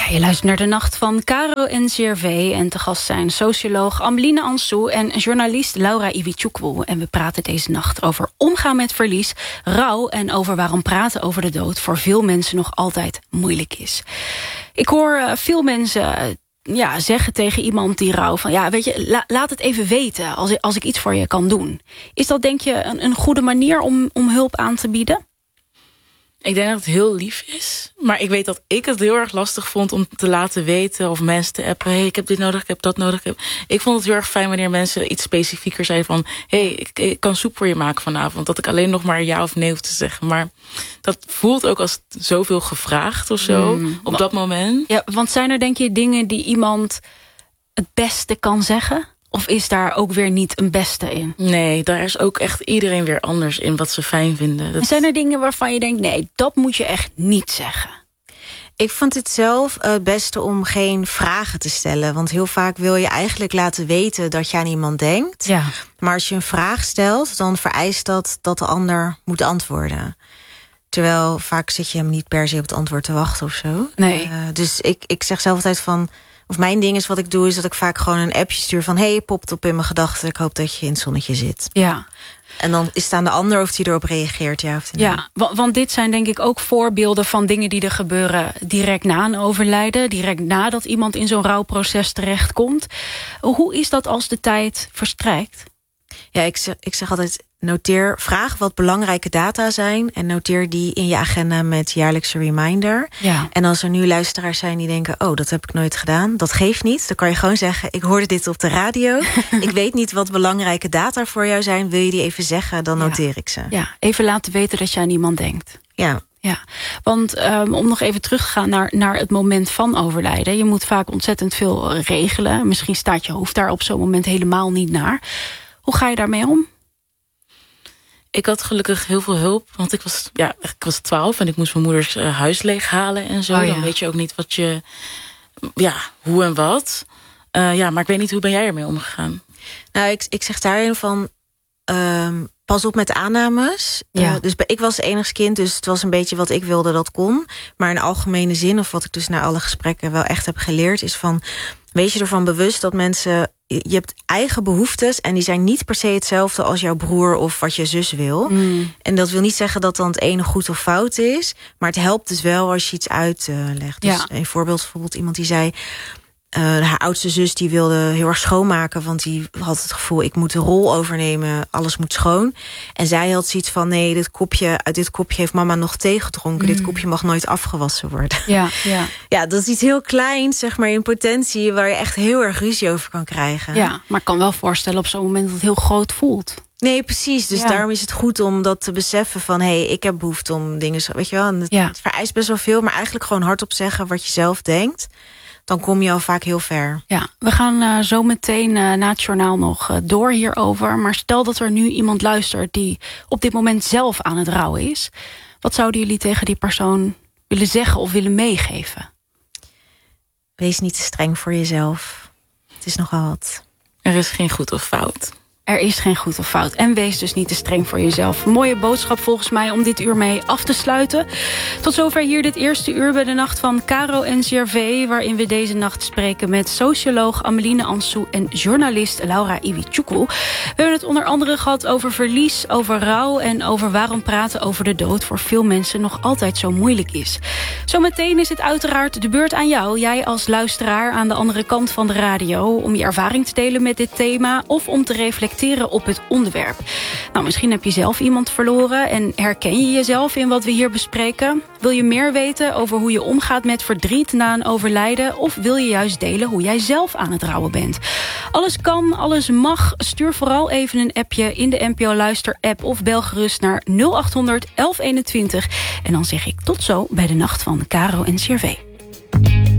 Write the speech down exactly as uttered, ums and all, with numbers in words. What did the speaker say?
Je luistert naar de Nacht van Caro en C R V. En te gast zijn socioloog Ameline Ansou en journalist Laura Iwitjoukwu. En we praten deze nacht over omgaan met verlies, rouw en over waarom praten over de dood voor veel mensen nog altijd moeilijk is. Ik hoor uh, veel mensen uh, ja, zeggen tegen iemand die rouw van, ja, weet je, la, laat het even weten als, als ik iets voor je kan doen. Is dat, denk je, een, een goede manier om, om hulp aan te bieden? Ik denk dat het heel lief is. Maar ik weet dat ik het heel erg lastig vond om te laten weten of mensen te appen. Hey, ik heb dit nodig, ik heb dat nodig. Ik vond het heel erg fijn wanneer mensen iets specifieker zeiden van, hey, ik, ik kan soep voor je maken vanavond. Dat ik alleen nog maar ja of nee hoef te zeggen. Maar dat voelt ook als zoveel gevraagd of zo mm, op dat moment. Ja, want zijn er, denk je, dingen die iemand het beste kan zeggen? Of is daar ook weer niet een beste in? Nee, daar is ook echt iedereen weer anders in wat ze fijn vinden. Dat... Zijn er dingen waarvan je denkt, nee, dat moet je echt niet zeggen? Ik vond het zelf het beste om geen vragen te stellen. Want heel vaak wil je eigenlijk laten weten dat je aan iemand denkt. Ja. Maar als je een vraag stelt, dan vereist dat dat de ander moet antwoorden. Terwijl vaak zit je hem niet per se op het antwoord te wachten of zo. Nee. Uh, dus ik, ik zeg zelf altijd van, of mijn ding is wat ik doe, is dat ik vaak gewoon een appje stuur van, hey, popt op in mijn gedachten. Ik hoop dat je in het zonnetje zit. Ja. En dan is het aan de ander of hij erop reageert, ja of nee. Ja, want dit zijn denk ik ook voorbeelden van dingen die er gebeuren direct na een overlijden. Direct nadat iemand in zo'n rouwproces terechtkomt. Hoe is dat als de tijd verstrijkt? Ja, ik zeg, ik zeg altijd, noteer, vraag wat belangrijke data zijn en noteer die in je agenda met jaarlijkse reminder. Ja. En als er nu luisteraars zijn die denken, oh, dat heb ik nooit gedaan, dat geeft niet. Dan kan je gewoon zeggen, ik hoorde dit op de radio. Ik weet niet wat belangrijke data voor jou zijn. Wil je die even zeggen, dan noteer ja. ik ze. Ja, even laten weten dat je aan iemand denkt. Ja. Ja, want um, om nog even terug te gaan naar, naar het moment van overlijden. Je moet vaak ontzettend veel regelen. Misschien staat je hoofd daar op zo'n moment helemaal niet naar. Hoe ga je daarmee om? Ik had gelukkig heel veel hulp, want ik was, ja, ik was twaalf en ik moest mijn moeders uh, huis leeghalen en zo. Oh, ja. Dan weet je ook niet wat je, ja, hoe en wat. Uh, ja, maar ik weet niet, hoe ben jij ermee omgegaan? Nou, ik, ik zeg daarin van, um, pas op met aannames. Ja. Uh, dus ik was enigst kind, dus het was een beetje wat ik wilde dat kon. Maar in algemene zin, of wat ik dus na alle gesprekken wel echt heb geleerd, is van, wees je ervan bewust dat mensen, je hebt eigen behoeftes en die zijn niet per se hetzelfde als jouw broer of wat je zus wil. Mm. En dat wil niet zeggen dat dan het ene goed of fout is, maar het helpt dus wel als je iets uitlegt. Uh, dus ja. Een voorbeeld, bijvoorbeeld iemand die zei, Uh, haar oudste zus die wilde heel erg schoonmaken, want die had het gevoel, ik moet de rol overnemen, alles moet schoon. En zij had zoiets van, nee, dit kopje, uit dit kopje heeft mama nog thee gedronken. Mm. Dit kopje mag nooit afgewassen worden. Ja, ja. Ja, dat is iets heel kleins, zeg maar, in potentie, waar je echt heel erg ruzie over kan krijgen. Ja, maar ik kan wel voorstellen op zo'n moment dat het heel groot voelt. Nee, precies. Dus ja. Daarom is het goed om dat te beseffen van, hé, hey, ik heb behoefte om dingen, weet je wel. En het, ja. het vereist best wel veel, maar eigenlijk gewoon hardop zeggen wat je zelf denkt. Dan kom je al vaak heel ver. Ja, we gaan uh, zo meteen uh, na het journaal nog uh, door hierover. Maar stel dat er nu iemand luistert die op dit moment zelf aan het rouwen is. Wat zouden jullie tegen die persoon willen zeggen of willen meegeven? Wees niet te streng voor jezelf. Het is nogal wat. Er is geen goed of fout. Er is geen goed of fout. En wees dus niet te streng voor jezelf. Een mooie boodschap volgens mij om dit uur mee af te sluiten. Tot zover hier dit eerste uur bij de Nacht van Caro en C R V... waarin we deze nacht spreken met socioloog Ameline Ansou en journalist Laura Iwitjoukwu. We hebben het onder andere gehad over verlies, over rouw... en over waarom praten over de dood voor veel mensen nog altijd zo moeilijk is. Zometeen is het uiteraard de beurt aan jou. Jij als luisteraar aan de andere kant van de radio... om je ervaring te delen met dit thema of om te reflecteren op het onderwerp. Nou, misschien heb je zelf iemand verloren en herken je jezelf in wat we hier bespreken? Wil je meer weten over hoe je omgaat met verdriet na een overlijden? Of wil je juist delen hoe jij zelf aan het rouwen bent? Alles kan, alles mag. Stuur vooral even een appje in de N P O Luister app of bel gerust naar nul acht honderd elf eenentwintig. En dan zeg ik tot zo bij de Nacht van Caro en C R V.